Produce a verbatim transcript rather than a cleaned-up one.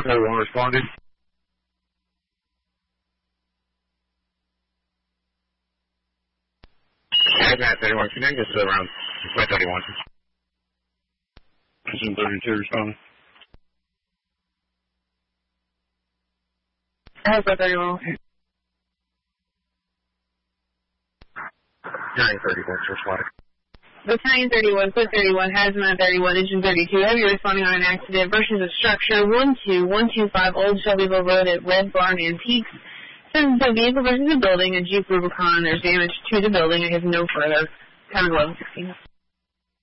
thirty-one responded. Hazmat thirty-one, can I get to around Hazmat thirty-one? Hazmat thirty-two responding. Hazmat thirty-one. nine thirty-one responding. Battalion thirty-one, Foot thirty-one, Hazmat thirty-one, Engine thirty-two, heavy responding on an accident. Versions of structure one two one two five Old Shelbyville Road at Red Barn Antiques. Since the vehicle versus the building, a Jeep Rubicon, there's damage to the building. I have no further. Time eleven sixteen.